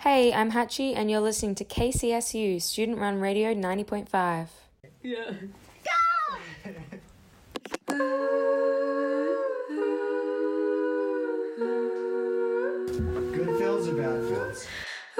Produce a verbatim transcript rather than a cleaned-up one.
Hey, I'm Hachi, and you're listening to K C S U, Student Run Radio ninety point five. Yeah. Good fills or bad fills?